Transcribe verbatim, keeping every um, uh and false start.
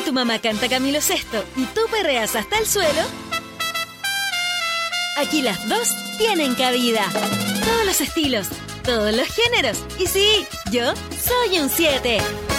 tu mamá canta Camilo Sesto y tú perreas hasta el suelo, aquí las dos tienen cabida. Todos los estilos, todos los géneros. Y sí, yo soy un siete.